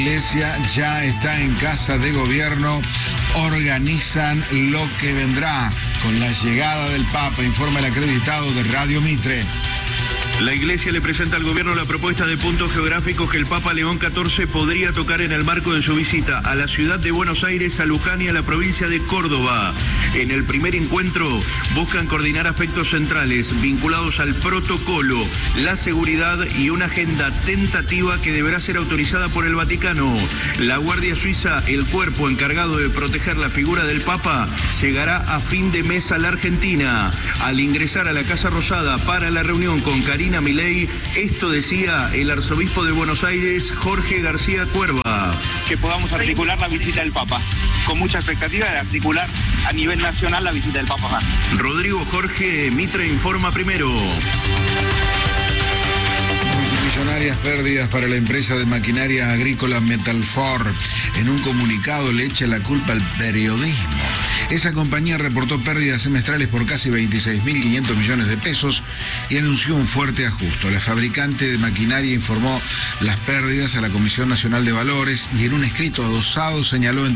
Iglesia ya está en casa de gobierno, organizan lo que vendrá con la llegada del Papa, informa el acreditado de Radio Mitre. La Iglesia le presenta al gobierno la propuesta de puntos geográficos que el Papa León XIV podría tocar en el marco de su visita a la ciudad de Buenos Aires, a Luján y a la provincia de Córdoba. En el primer encuentro buscan coordinar aspectos centrales vinculados al protocolo, la seguridad y una agenda tentativa que deberá ser autorizada por el Vaticano. La Guardia Suiza, el cuerpo encargado de proteger la figura del Papa, llegará a fin de mes a la Argentina. Al ingresar a la Casa Rosada para la reunión con Karina Milei, esto decía el arzobispo de Buenos Aires, Jorge García Cuerva. Que podamos articular la visita del Papa, con mucha expectativa de articular a nivel nacional la visita del Papa. Rodrigo Jorge, Mitre informa primero. Multimillonarias pérdidas para la empresa de maquinaria agrícola Metalfor. En un comunicado le echa la culpa al periodismo. Esa compañía reportó pérdidas semestrales por casi 26.500 millones de pesos y anunció un fuerte ajuste. La fabricante de maquinaria informó las pérdidas a la Comisión Nacional de Valores y en un escrito adosado señaló